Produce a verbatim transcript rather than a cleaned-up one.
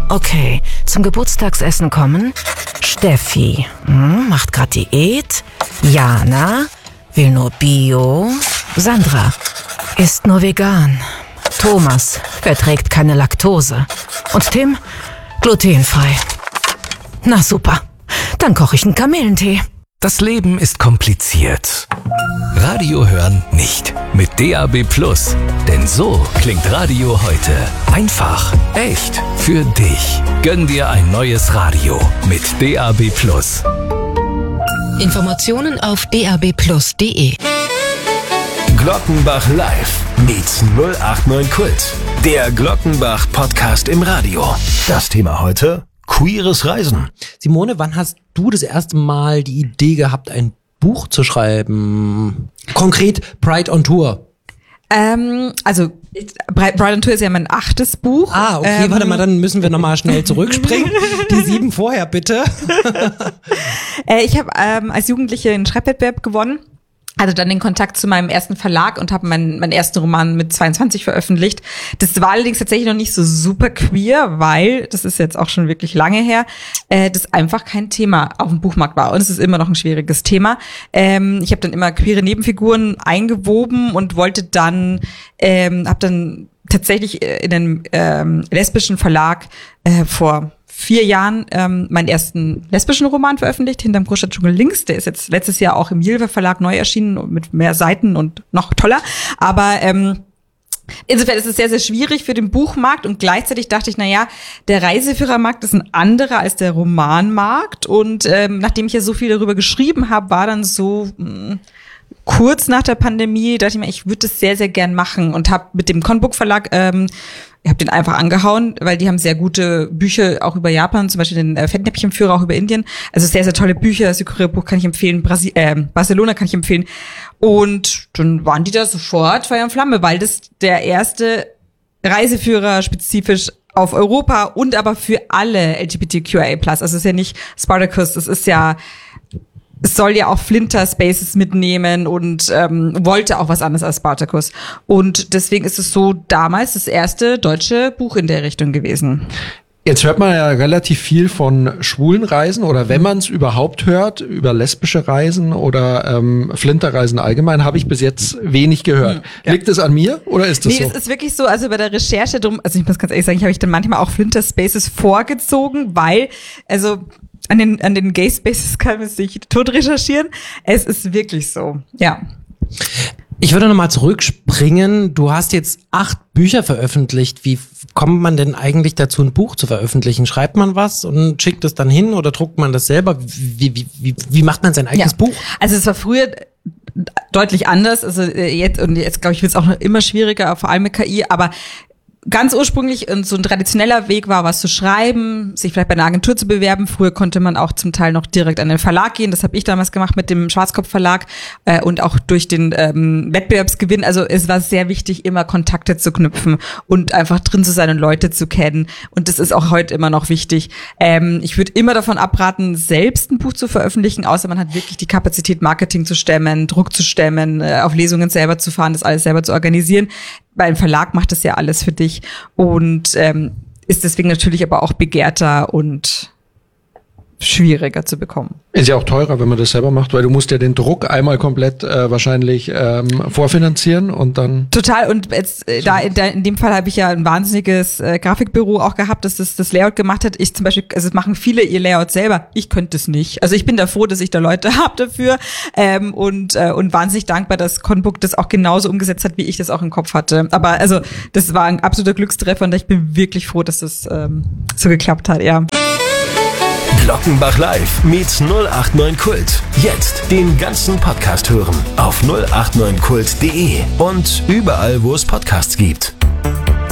Okay, zum Geburtstagsessen kommen Steffi, hm, macht grad Diät. Jana will nur Bio. Sandra isst nur vegan. Thomas verträgt keine Laktose. Und Tim glutenfrei. Na super, dann koche ich einen Kamillentee. Das Leben ist kompliziert. Radio hören nicht. Mit D A B Plus. Denn so klingt Radio heute. Einfach, echt, für dich. Gönn dir ein neues Radio mit D A B Plus. Informationen auf d a b plus punkt d e. Glockenbach Live meets null acht neun Kult. Der Glockenbach Podcast im Radio. Das Thema heute: queeres Reisen. Simone, wann hast du das erste Mal die Idee gehabt, ein Buch zu schreiben? Konkret Pride on Tour. Ähm, also Pride on Tour ist ja mein achtes Buch. Ah, okay, ähm, warte mal, dann müssen wir nochmal schnell zurückspringen. Die sieben vorher, bitte. äh, ich habe ähm, als Jugendliche einen Schreibwettbewerb gewonnen. Hatte dann den Kontakt zu meinem ersten Verlag und habe meinen, meinen ersten Roman mit zweiundzwanzig veröffentlicht. Das war allerdings tatsächlich noch nicht so super queer, weil, das ist jetzt auch schon wirklich lange her, äh, das einfach kein Thema auf dem Buchmarkt war. Und es ist immer noch ein schwieriges Thema. Ähm, ich habe dann immer queere Nebenfiguren eingewoben und wollte dann, ähm, habe dann tatsächlich in einem ähm, lesbischen Verlag äh, vor vier Jahren ähm, meinen ersten lesbischen Roman veröffentlicht, Hinterm Großstadtdschungel links. Der ist jetzt letztes Jahr auch im Jilver Verlag neu erschienen, mit mehr Seiten und noch toller. Aber ähm, insofern ist es sehr, sehr schwierig für den Buchmarkt und gleichzeitig dachte ich, na ja, der Reiseführermarkt ist ein anderer als der Romanmarkt. Und ähm, nachdem ich ja so viel darüber geschrieben habe, war dann so mh, kurz nach der Pandemie, dachte ich mir, ich würde das sehr, sehr gern machen und habe mit dem Conbook Verlag ähm, ich habe den einfach angehauen, weil die haben sehr gute Bücher auch über Japan, zum Beispiel den äh, Fettnäpfchenführer auch über Indien. Also sehr, sehr tolle Bücher. Das Südkorea-Buch kann ich empfehlen. Brasi- äh, Barcelona kann ich empfehlen. Und dann waren die da sofort Feuer und Flamme, weil das der erste Reiseführer spezifisch auf Europa und aber für alle L G B T Q I A plus. Also es ist ja nicht Spartacus, das ist ja... Es soll ja auch Flinter Spaces mitnehmen und ähm, wollte auch was anderes als Spartacus. Und deswegen ist es so damals das erste deutsche Buch in der Richtung gewesen. Jetzt hört man ja relativ viel von schwulen Reisen oder wenn man es überhaupt hört, über lesbische Reisen oder ähm, Flinterreisen allgemein, habe ich bis jetzt wenig gehört. Ja. Liegt es an mir oder ist das nee, so? Nee, es ist wirklich so, also bei der Recherche drum, also ich muss ganz ehrlich sagen, ich habe ich dann manchmal auch Flinter Spaces vorgezogen, weil, also an den, an den Gay Spaces kann man sich tot recherchieren. Es ist wirklich so, ja. Ich würde nochmal zurückspringen. Du hast jetzt acht Bücher veröffentlicht. Wie kommt man denn eigentlich dazu, ein Buch zu veröffentlichen? Schreibt man was und schickt es dann hin oder druckt man das selber? Wie, wie, wie, wie macht man sein eigenes ja. Buch? Also es war früher deutlich anders. Also jetzt, und jetzt glaube ich, wird es auch noch immer schwieriger, vor allem mit K I, aber ganz ursprünglich und so ein traditioneller Weg war, was zu schreiben, sich vielleicht bei einer Agentur zu bewerben. Früher konnte man auch zum Teil noch direkt an den Verlag gehen. Das habe ich damals gemacht mit dem Schwarzkopf Verlag äh, und auch durch den ähm, Wettbewerbsgewinn. Also es war sehr wichtig, immer Kontakte zu knüpfen und einfach drin zu sein und Leute zu kennen. Und das ist auch heute immer noch wichtig. Ähm, ich würde immer davon abraten, selbst ein Buch zu veröffentlichen, außer man hat wirklich die Kapazität, Marketing zu stemmen, Druck zu stemmen, äh, auf Lesungen selber zu fahren, das alles selber zu organisieren. Weil ein Verlag macht das ja alles für dich und ähm, ist deswegen natürlich aber auch begehrter und schwieriger zu bekommen. Ist ja auch teurer, wenn man das selber macht, weil du musst ja den Druck einmal komplett äh, wahrscheinlich ähm, vorfinanzieren und dann... Total, und jetzt äh, da, in, da in dem Fall habe ich ja ein wahnsinniges äh, Grafikbüro auch gehabt, das das, das Layout gemacht hat. Ich zum Beispiel, also es machen viele ihr Layout selber, ich könnte es nicht. Also ich bin da froh, dass ich da Leute habe dafür ähm, und äh, und wahnsinnig dankbar, dass Conbook das auch genauso umgesetzt hat, wie ich das auch im Kopf hatte. Aber also das war ein absoluter Glückstreffer und ich bin wirklich froh, dass das ähm, so geklappt hat, ja. Glockenbach Live meets null acht neun Kult. Jetzt den ganzen Podcast hören auf null acht neun kult punkt de und überall, wo es Podcasts gibt.